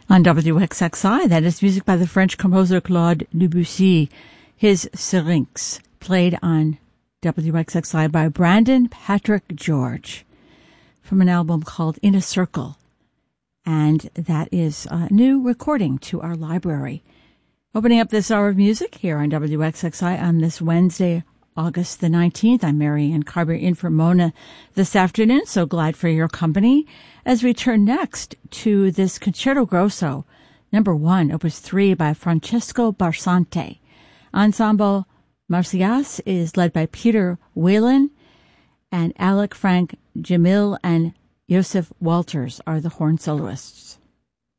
On WXXI, that is music by the French composer Claude Debussy, his Syrinx, played on WXXI by Brandon Patrick George from an album called In a Circle. And that is a new recording to our library. Opening up this hour of music here on WXXI on this Wednesday, August the 19th. I'm Marianne Carver in for Mona this afternoon. So glad for your company as we turn next to this Concerto Grosso, number 1, Opus 3 by Francesco Barsante. Ensemble Marsyas is led by Peter Whalen, and Alec Frank Jamil and Joseph Walters are the horn soloists.